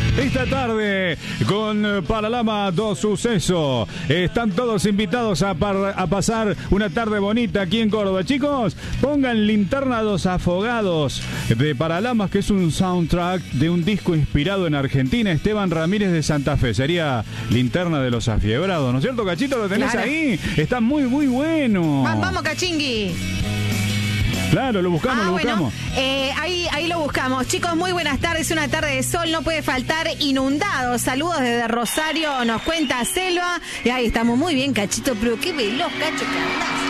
Esta tarde con Paralama 2 Suceso. Están todos invitados a pasar una tarde bonita aquí en Córdoba. Chicos, pongan Linterna Dos Afogados de Paralamas, que es un soundtrack de un disco inspirado en Argentina. Esteban Ramírez de Santa Fe. Sería Linterna de los Afiebrados, ¿no es cierto, Cachito? ¿Lo tenés ahí? Está muy, muy bueno. Vamos, Cachingui. Claro, lo buscamos. Bueno, ahí lo buscamos. Chicos, muy buenas tardes. Una tarde de sol, no puede faltar inundados. Saludos desde Rosario, nos cuenta Selva. Y ahí estamos muy bien, Cachito, pero qué veloz, Cacho, que andás.